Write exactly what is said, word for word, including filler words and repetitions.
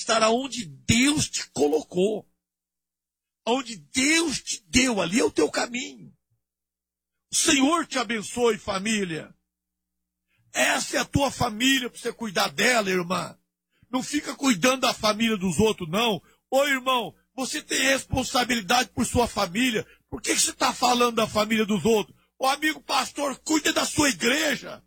estar aonde Deus te colocou. Onde Deus te deu, ali é o teu caminho. O Senhor te abençoe, família. Essa é a tua família para você cuidar dela, irmã. Não fica cuidando da família dos outros, não. Ô, irmão, você tem responsabilidade por sua família. Por que você está falando da família dos outros? Ô, amigo pastor, cuida da sua igreja.